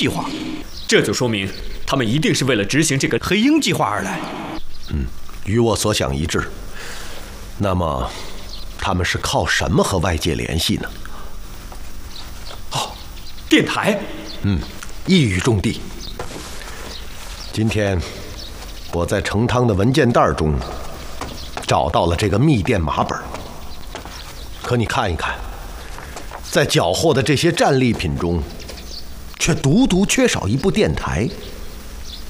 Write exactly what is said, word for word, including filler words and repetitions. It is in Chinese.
计划，这就说明他们一定是为了执行这个黑鹰计划而来。 嗯，与我所想一致。那么，他们是靠什么和外界联系呢？ 哦，电台。 嗯，一语中的。今天我在成汤的文件袋中找到了这个密电码本，可你看一看，在缴获的这些战利品中，却独独缺少一部电台。